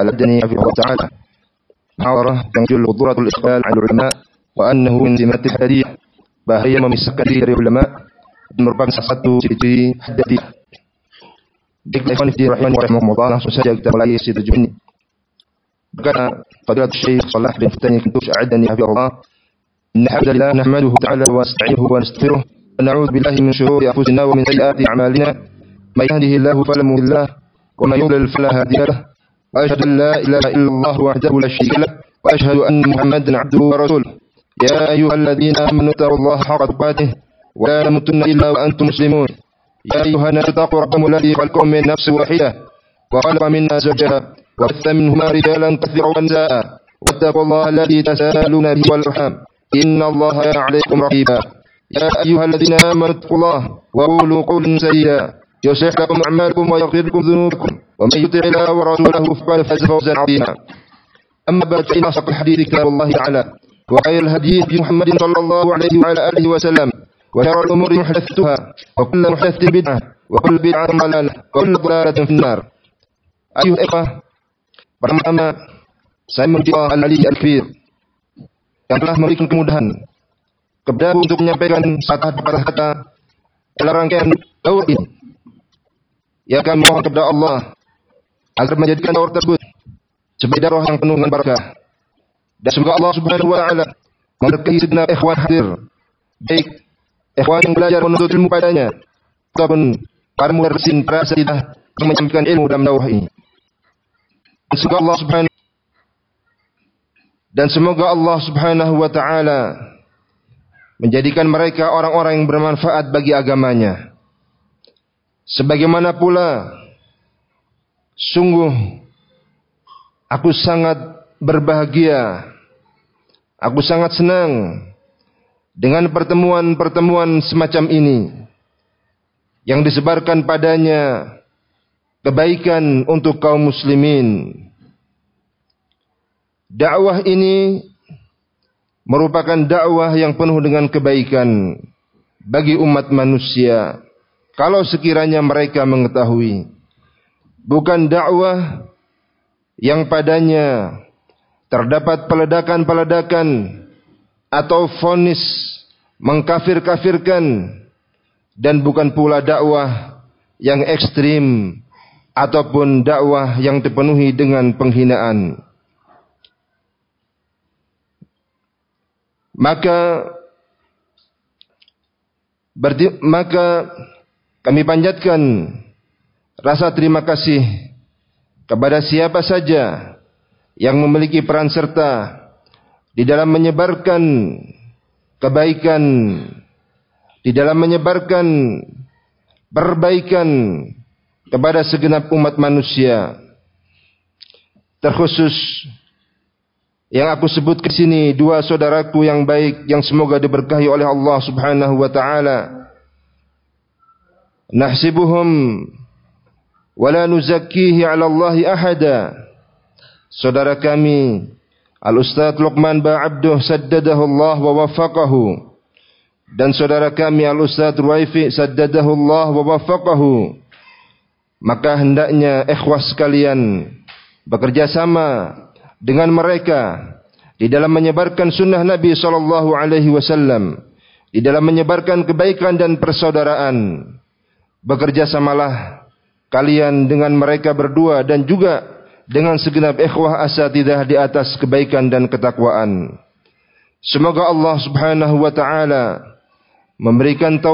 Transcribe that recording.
الأدني حفظه الله تعالى محاضرة تنجل خطورة الإقبال على العلماء وأنه من سمات الحديث bahaya memisahkan diri dari ulama dan merupakan salah satu ciri-ciri hadis. Baiklah ikhwan fillah rahimakumullah, langsung saja kita mulai sesi 7 ini. Berkata Fadilatul Syekh Shalih bin Fattani Kintush a'adani hafizahullah, inna hamdalillah nahmaduhu ta'ala wa nasta'inuhu wa nastaghfiruh wa na'udzu billahi min shururi anfusina wa min sayyiati a'malina may yahdihillahu fala mudilla lahu wa may yudlil fala hadiya lahu wa ashhadu an la ilaha illallah wahdahu la sharika lahu wa ashhadu anna Muhammadan 'abduhu wa rasuluh. يا أيها الذين آمنوا اتقوا الله حق تقاته ولا تموتن إلا وأنتم مسلمون. يا أيها الناس اتقوا ربكم الذي خلقكم من نفس واحدة وخلق منها زوجها وبث منهما رجالا كثيرا ونساء واتقوا الله الذي تساءلون به والأرحام إن الله كان عليكم رقيبا. يا أيها الذين آمنوا اتقوا الله وقولوا قولا سديدا يصلح لكم أعمالكم ويغفر لكم ذنوبكم ومن يطع الله ورسوله فقد فاز فوزا عظيما. أما بعد فإن أصدق الحديث كتاب الله تعالى وخير الهدي محمد صلى الله عليه وعلى آله وسلم وشر الأمور محدثاتها وكل محدثة بدعة وكل بدعة ضلالة وكل ضلالة في النار. أيها الإخوة, pertama saya memuji Allah Al-Ali Al-Kabir yang telah memberikan kemudahan kepada aku untuk menyampaikan kata-kata dalam rangkaian daur ini. Ya, kami mohon kepada Allah agar menjadikan daur tersebut sebagai daurah yang penuh dengan barakah. Dan semoga Allah Subhanahu wa taala memberkahi segenap ikhwan hadir, baik ikhwan yang belajar menuntut ilmu padanya ataupun para mudarrisin, para asatidzah yang menyampaikan ilmu dalam daurah ini. Dan semoga Allah Subhanahu wa taala menjadikan mereka orang-orang yang bermanfaat bagi agamanya. Sebagaimana pula sungguh aku sangat berbahagia, aku sangat senang dengan pertemuan-pertemuan semacam ini yang disebarkan padanya kebaikan untuk kaum muslimin. Dakwah ini merupakan dakwah yang penuh dengan kebaikan bagi umat manusia kalau sekiranya mereka mengetahui. Bukan dakwah yang padanya terdapat peledakan-peledakan atau vonis mengkafir-kafirkan, dan bukan pula dakwah yang ekstrim ataupun dakwah yang dipenuhi dengan penghinaan. Maka kami panjatkan rasa terima kasih kepada siapa saja yang memiliki peran serta di dalam menyebarkan kebaikan, di dalam menyebarkan perbaikan kepada segenap umat manusia. Terkhusus yang aku sebut ke sini dua saudaraku yang baik yang semoga diberkahi oleh Allah Subhanahu wa taala. Nahsibuhum wa la nuzakkihi 'ala Allah ahada. Saudara kami Al-Ustaz Luqman Ba'abduh saddadahu Allah wa waffaqahu, dan saudara kami Al-Ustaz Ruwaifi saddadahu Allah wa waffaqahu. Maka hendaknya ikhwas sekalian bekerja sama dengan mereka di dalam menyebarkan sunnah Nabi SAW, di dalam menyebarkan kebaikan dan persaudaraan. Bekerja samalah kalian dengan mereka berdua dan juga dengan segenap ikhwah asatidzah di atas kebaikan dan ketakwaan. Semoga Allah Subhanahu wa taala memberikan